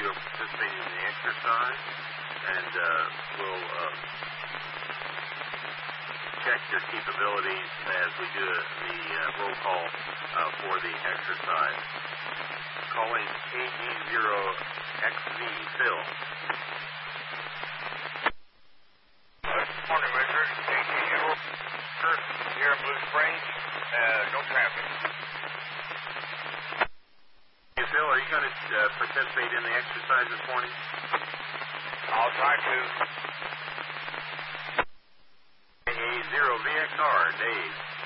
you are participating in the exercise, and we'll check your capabilities as we do the roll call for the exercise. Calling KG0XV, Phil. Morning, Richard. KG0, first here in Blue Springs. No traffic. Hey, Phil, are you going to participate in the exercise this morning? I'll try to. A0VXR, Dave.